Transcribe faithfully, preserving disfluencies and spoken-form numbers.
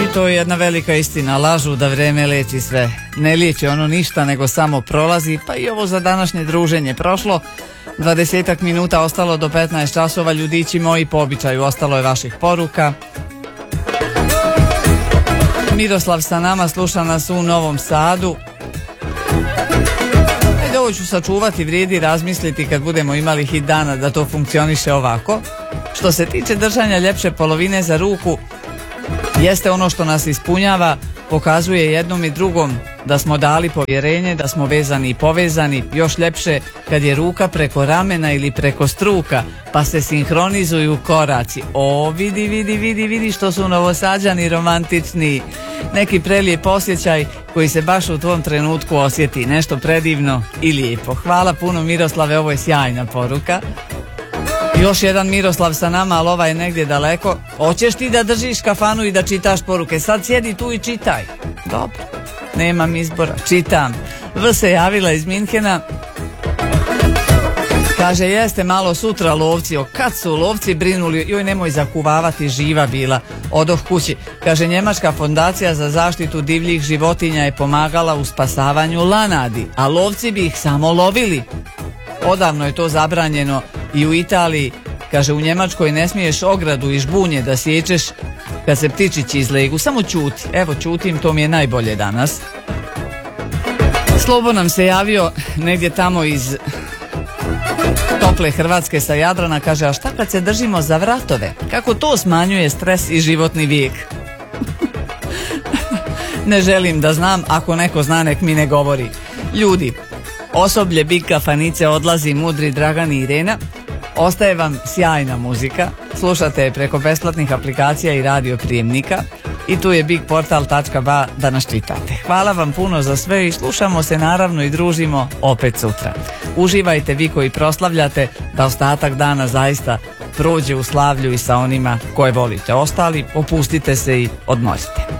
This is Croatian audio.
I to je jedna velika istina, lažu da vreme leči sve. Ne liječi ono ništa, nego samo prolazi, pa i ovo za današnje druženje prošlo. dvadesetak minuta ostalo do petnaest časova, ljudići moji, po običaju ostalo je vaših poruka. Miroslav sa nama, sluša nas u Novom Sadu. Ajde, ovo ću sačuvati, vrijedi razmisliti kad budemo imali hit dana da to funkcioniše ovako. Što se tiče držanja ljepše polovine za ruku, jeste ono što nas ispunjava, pokazuje jednom i drugom da smo dali povjerenje, da smo vezani i povezani. Još ljepše kad je ruka preko ramena ili preko struka, pa se sinhronizuju koraci. O, vidi, vidi, vidi, vidi što su Novosađani romantični. Neki prelijep osjećaj koji se baš u tom trenutku osjeti. Nešto predivno i lijepo. Hvala puno, Miroslave, ovo je sjajna poruka. Još jedan Miroslav sa nama, ali ovaj je negdje daleko. Hoćeš ti da držiš kafanu i da čitaš poruke? Sad sjedi tu i čitaj. Dobro, nemam izbora, čitam. V se javila iz Minhena. Kaže, jeste malo sutra lovci. O, kad su lovci brinuli, joj nemoj zakuvavati, živa bila. Odoh kući. Kaže, Njemačka fondacija za zaštitu divljih životinja je pomagala u spasavanju lanadi, a lovci bi ih samo lovili. Odavno je to zabranjeno i u Italiji. Kaže, u Njemačkoj ne smiješ ogradu i žbunje da sječeš kad se ptičići izlegu. Samo ćuti. Evo, ćutim, to mi je najbolje danas. Slobo nam se javio negdje tamo iz tople Hrvatske sa Jadrana. Kaže, a šta kad se držimo za vratove? Kako to smanjuje stres i životni vijek? Ne želim da znam, ako neko zna nek mi ne govori. Ljudi, osoblje Big Kafanice odlazi, Mudri, Dragan i Irena. Ostaje vam sjajna muzika, slušate je preko besplatnih aplikacija i radio prijemnika i tu je big portal točka ba da nas čitate. Hvala vam puno za sve i slušamo se naravno i družimo opet sutra. Uživajte vi koji proslavljate, da ostatak dana zaista prođe u slavlju i sa onima koje volite. Ostali, opustite se i odmorite.